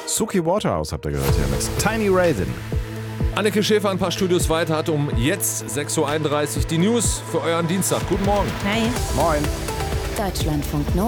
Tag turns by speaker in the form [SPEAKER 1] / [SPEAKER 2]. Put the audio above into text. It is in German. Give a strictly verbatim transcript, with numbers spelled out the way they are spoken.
[SPEAKER 1] Suki Waterhouse habt ihr gehört hier mit Tiny Raven.
[SPEAKER 2] Anneke Schäfer ein paar Studios weiter hat um jetzt sechs Uhr einunddreißig die News für euren Dienstag. Guten Morgen.
[SPEAKER 3] Hi.
[SPEAKER 1] Moin.
[SPEAKER 4] Deutschlandfunk Nova.